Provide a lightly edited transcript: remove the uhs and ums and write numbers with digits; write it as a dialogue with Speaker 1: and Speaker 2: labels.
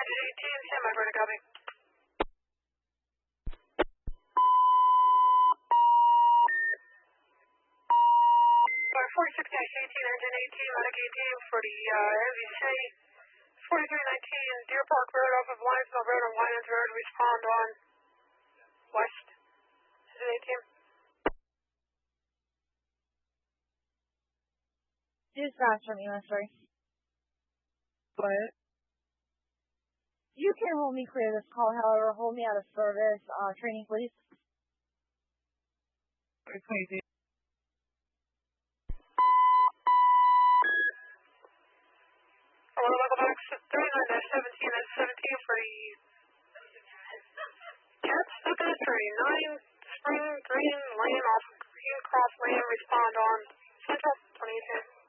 Speaker 1: 18, stand by for the copy. 46-18, engine 18, medic 18 for the MVC 4319 Deer Park Road off of Lionsville Road on Winans Road. Respond on west. Engine 18.
Speaker 2: Dispatch from US3.
Speaker 3: What?
Speaker 2: You can hold me clear this call, however, hold me out of service. Training, please.
Speaker 3: 20.
Speaker 1: Hello, Michael Box 39-17 and 17 for the Cats Secretary 9 Spring Green Lane off Green Cross Lane. Respond on Central 2018.